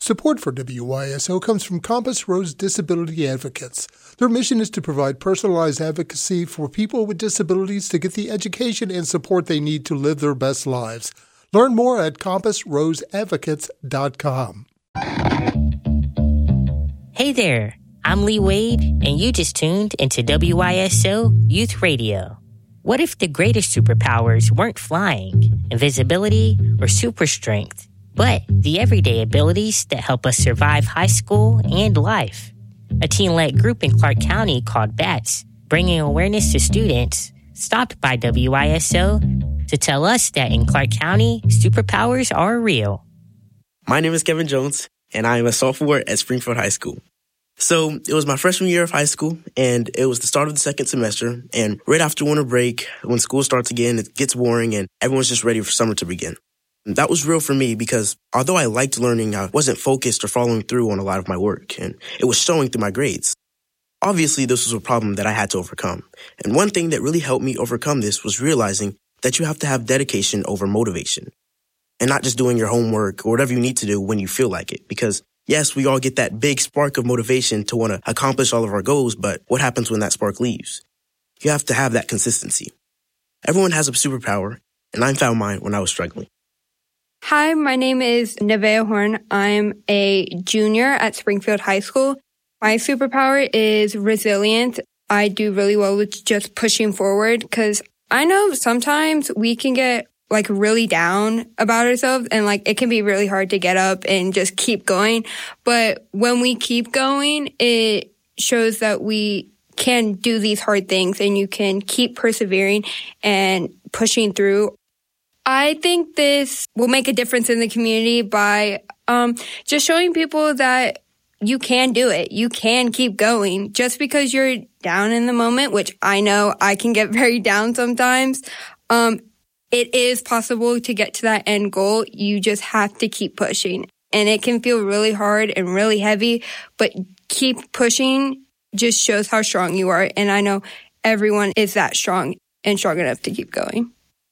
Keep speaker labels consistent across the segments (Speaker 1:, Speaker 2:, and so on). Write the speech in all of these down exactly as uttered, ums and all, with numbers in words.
Speaker 1: Support for W Y S O comes from Compass Rose Disability Advocates. Their mission is to provide personalized advocacy for people with disabilities to get the education and support they need to live their best lives. Learn more at compass rose advocates dot com.
Speaker 2: Hey there, I'm Lee Wade, and you just tuned into W Y S O Youth Radio. What if the greatest superpowers weren't flying, invisibility, or super strength, but the everyday abilities that help us survive high school and life? A teen-led group in Clark County called BATS, bringing awareness to students, stopped by W Y S O to tell us that in Clark County, superpowers are real.
Speaker 3: My name is Kevin Jones, and I am a sophomore at Springfield High School. So it was my freshman year of high school, and it was the start of the second semester. And right after winter break, when school starts again, it gets boring, and everyone's just ready for summer to begin. And that was real for me because although I liked learning, I wasn't focused or following through on a lot of my work, and it was showing through my grades. Obviously, this was a problem that I had to overcome. And one thing that really helped me overcome this was realizing that you have to have dedication over motivation, and not just doing your homework or whatever you need to do when you feel like it. Because yes, we all get that big spark of motivation to want to accomplish all of our goals, but what happens when that spark leaves? You have to have that consistency. Everyone has a superpower, and I found mine when I was struggling.
Speaker 4: Hi, my name is Nevaeh Horn. I'm a junior at Springfield High School. My superpower is resilience. I do really well with just pushing forward because I know sometimes we can get like really down about ourselves and like it can be really hard to get up and just keep going. But when we keep going, it shows that we can do these hard things and you can keep persevering and pushing through. I think this will make a difference in the community by um, just showing people that you can do it. You can keep going. Just because you're down in the moment, which I know I can get very down sometimes, um, it is possible to get to that end goal. You just have to keep pushing. And it can feel really hard and really heavy, but keep pushing just shows how strong you are. And I know everyone is that strong and strong enough to keep going.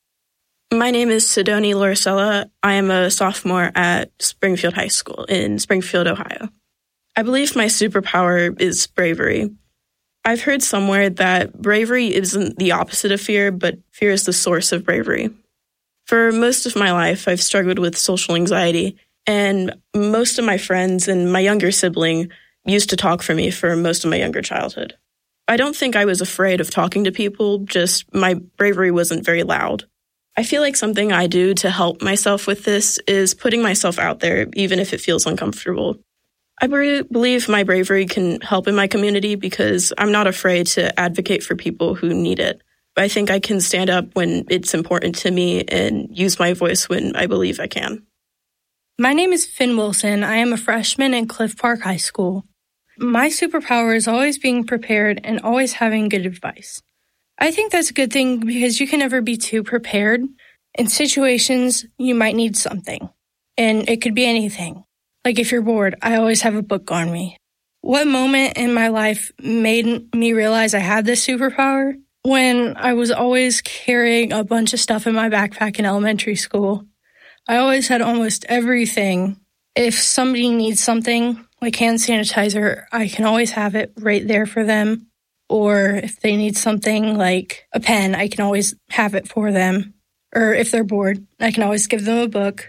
Speaker 5: My name is Sidoni Loricella. I am a sophomore at Springfield High School in Springfield, Ohio. I believe my superpower is bravery. I've heard somewhere that bravery isn't the opposite of fear, but fear is the source of bravery. For most of my life, I've struggled with social anxiety, and most of my friends and my younger sibling used to talk for me for most of my younger childhood. I don't think I was afraid of talking to people, just my bravery wasn't very loud. I feel like something I do to help myself with this is putting myself out there, even if it feels uncomfortable. I believe my bravery can help in my community because I'm not afraid to advocate for people who need it. I think I can stand up when it's important to me and use my voice when I believe I can.
Speaker 6: My name is Finn Wilson. I am a freshman at Cliff Park High School. My superpower is always being prepared and always having good advice. I think that's a good thing because you can never be too prepared. In situations, you might need something, and it could be anything. Like if you're bored, I always have a book on me. What moment in my life made me realize I had this superpower? When I was always carrying a bunch of stuff in my backpack in elementary school. I always had almost everything. If somebody needs something, like hand sanitizer, I can always have it right there for them. Or if they need something like a pen, I can always have it for them. Or if they're bored, I can always give them a book.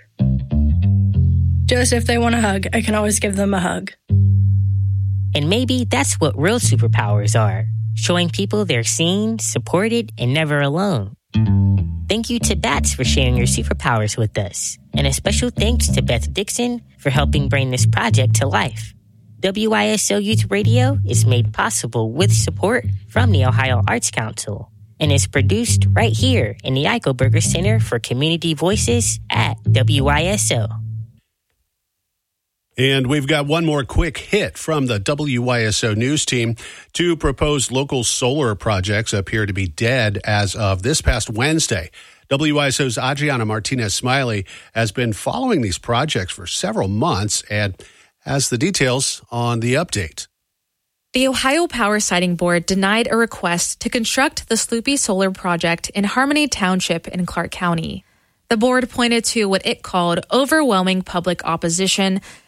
Speaker 6: Just if they want a hug, I can always give them a hug.
Speaker 2: And maybe that's what real superpowers are, showing people they're seen, supported, and never alone. Thank you to BATS for sharing your superpowers with us. And a special thanks to Beth Dixon for helping bring this project to life. W Y S O Youth Radio is made possible with support from the Ohio Arts Council and is produced right here in the Eichelberger Center for Community Voices at W Y S O.
Speaker 7: And we've got one more quick hit from the W Y S O News team. Two proposed local solar projects appear to be dead as of this past Wednesday. W Y S O's Adriana Martinez-Smiley has been following these projects for several months and has the details on the update.
Speaker 8: The Ohio Power Siting Board denied a request to construct the Sloopy Solar Project in Harmony Township in Clark County. The board pointed to what it called overwhelming public opposition,